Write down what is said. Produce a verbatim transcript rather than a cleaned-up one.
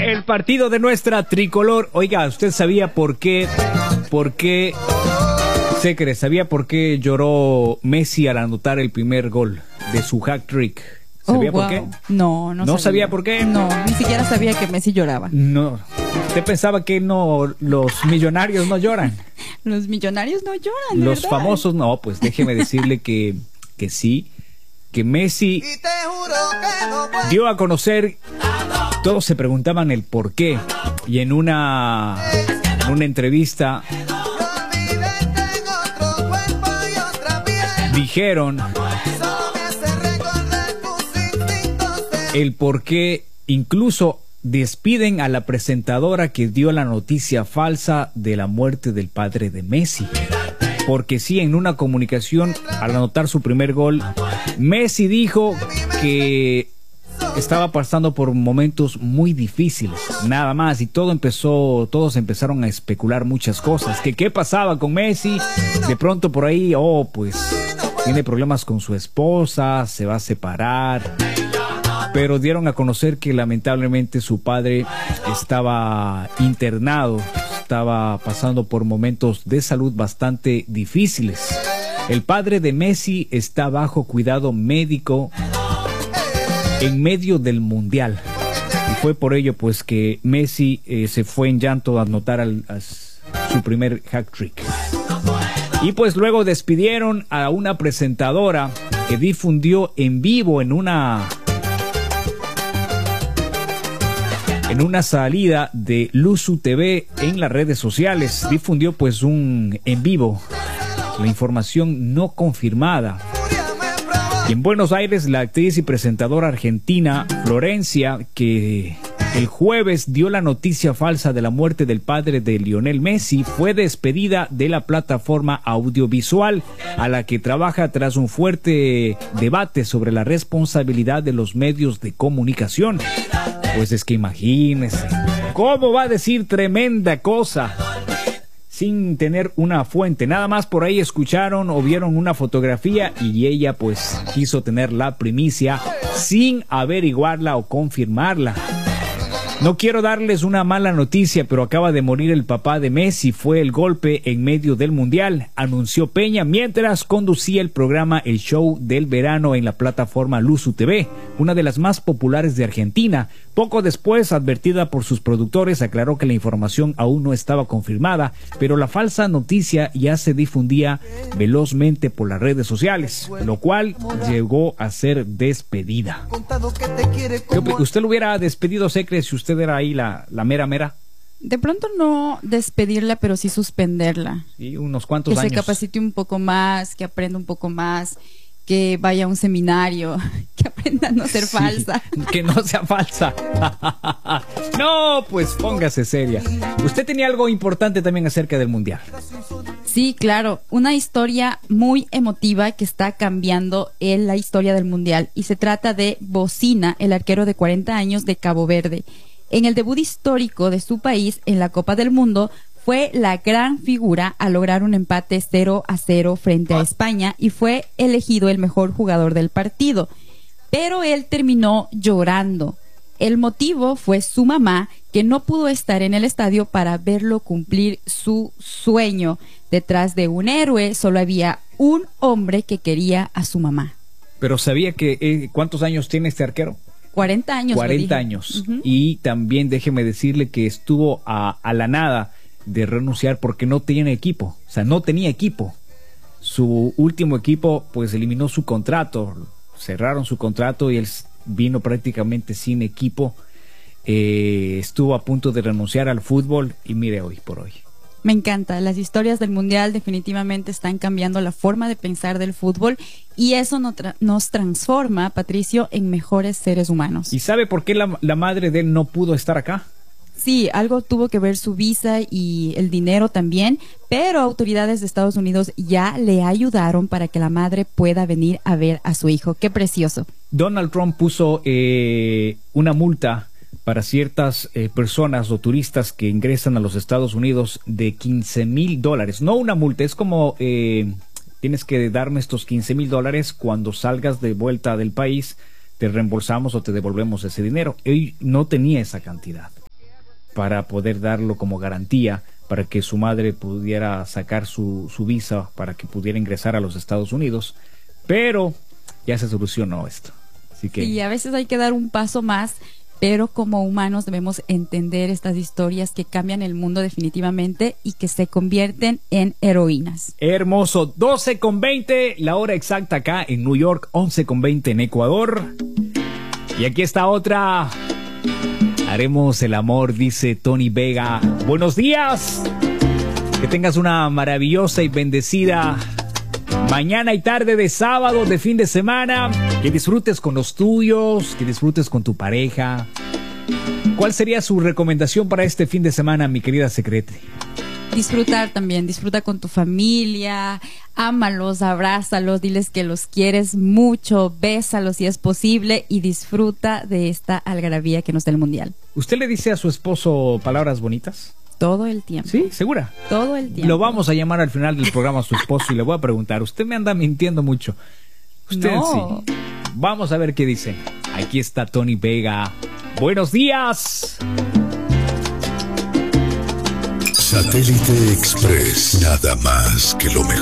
El partido de nuestra tricolor. Oiga, ¿usted sabía por qué? ¿Por qué? Secre, ¿sabía por qué lloró Messi al anotar el primer gol de su hat-trick? ¿Sabía oh, por wow. qué? No, no, ¿No sabía. sabía por qué? No, ni siquiera sabía que Messi lloraba. No. ¿Usted pensaba que no, los millonarios no lloran? Los millonarios no lloran, Los ¿verdad? famosos no, pues déjeme decirle que, que sí, que Messi dio a conocer, todos se preguntaban el por qué, y en una, en una entrevista dijeron el por qué, incluso despiden a la presentadora que dio la noticia falsa de la muerte del padre de Messi. Porque sí, en una comunicación, al anotar su primer gol, Messi dijo que estaba pasando por momentos muy difíciles, nada más, y todo empezó, todos empezaron a especular muchas cosas, que qué pasaba con Messi, de pronto por ahí, oh, pues tiene problemas con su esposa, se va a separar. Pero dieron a conocer que lamentablemente su padre estaba internado, estaba pasando por momentos de salud bastante difíciles. El padre de Messi está bajo cuidado médico en medio del mundial. Y fue por ello pues que Messi eh, se fue en llanto a anotar al, a su primer hat-trick. Y pues luego despidieron a una presentadora que difundió en vivo en una... En una salida de Luzu T V en las redes sociales, difundió pues un en vivo, la información no confirmada. Y en Buenos Aires, la actriz y presentadora argentina Florencia, que el jueves dio la noticia falsa de la muerte del padre de Lionel Messi, fue despedida de la plataforma audiovisual a la que trabaja tras un fuerte debate sobre la responsabilidad de los medios de comunicación. Pues es que imagínese, ¿cómo va a decir tremenda cosa sin tener una fuente? Nada más por ahí escucharon o vieron una fotografía y ella pues quiso tener la primicia sin averiguarla o confirmarla. No quiero darles una mala noticia, pero acaba de morir el papá de Messi. Fue el golpe en medio del mundial, anunció Peña mientras conducía el programa El Show del Verano en la plataforma Luzu T V, una de las más populares de Argentina. Poco después, advertida por sus productores, aclaró que la información aún no estaba confirmada, pero la falsa noticia ya se difundía velozmente por las redes sociales, lo cual llegó a ser despedida. ¿Usted lo hubiera despedido, Secre, si usted era ahí la, la mera mera? De pronto no despedirla, pero sí suspenderla. Y unos cuantos que años. Que se capacite un poco más, que aprenda un poco más, que vaya a un seminario, que aprenda a no ser sí, falsa. Que no sea falsa. No, pues póngase seria. Usted tenía algo importante también acerca del mundial. Sí, claro, una historia muy emotiva que está cambiando en la historia del mundial, y se trata de Bocina, el arquero de cuarenta años de Cabo Verde. En el debut histórico de su país en la Copa del Mundo, fue la gran figura al lograr un empate cero a cero frente a España y fue elegido el mejor jugador del partido. Pero él terminó llorando. El motivo fue su mamá, que no pudo estar en el estadio para verlo cumplir su sueño. Detrás de un héroe solo había un hombre que quería a su mamá. Pero sabía que eh, ¿cuántos años tiene este arquero? cuarenta años. cuarenta años. Uh-huh. Y también déjeme decirle que estuvo a, a la nada de renunciar porque no tenía equipo. O sea, no tenía equipo. Su último equipo pues eliminó su contrato. Cerraron su contrato y él vino prácticamente sin equipo. Eh, estuvo a punto de renunciar al fútbol y mire hoy por hoy. Me encanta, las historias del mundial definitivamente están cambiando la forma de pensar del fútbol, y eso no tra- nos transforma, Patricio, en mejores seres humanos. ¿Y sabe por qué la, la madre de él no pudo estar acá? Sí, algo tuvo que ver su visa y el dinero también, pero autoridades de Estados Unidos ya le ayudaron para que la madre pueda venir a ver a su hijo. ¡Qué precioso! Donald Trump puso eh, una multa para ciertas eh, personas o turistas que ingresan a los Estados Unidos de quince mil dólares. No una multa, es como eh, tienes que darme estos quince mil dólares cuando salgas de vuelta del país, te reembolsamos o te devolvemos ese dinero. Él no tenía esa cantidad. para poder darlo como garantía para que su madre pudiera sacar su, su visa para que pudiera ingresar a los Estados Unidos, pero ya se solucionó esto. Así que sí, a veces hay que dar un paso más, pero como humanos debemos entender estas historias que cambian el mundo definitivamente y que se convierten en heroínas. Hermoso. Doce con veinte, la hora exacta acá en New York, once con veinte en Ecuador. Y aquí está otra. Haremos el amor, dice Tony Vega. Buenos días. Que tengas una maravillosa y bendecida mañana y tarde de sábado, de fin de semana. Que disfrutes con los tuyos, que disfrutes con tu pareja. ¿Cuál sería su recomendación para este fin de semana, mi querida Secrete? Disfrutar también, disfruta con tu familia, ámalos, abrázalos, diles que los quieres mucho, bésalos si es posible y disfruta de esta algarabía que nos da el mundial. ¿Usted le dice a su esposo palabras bonitas? Todo el tiempo. ¿Sí? ¿Segura? Todo el tiempo. Lo vamos a llamar al final del programa a su esposo y le voy a preguntar, usted me anda mintiendo mucho. Usted no. sí. Vamos a ver qué dice. Aquí está Tony Vega. Buenos días. Satélite Express, nada más que lo mejor.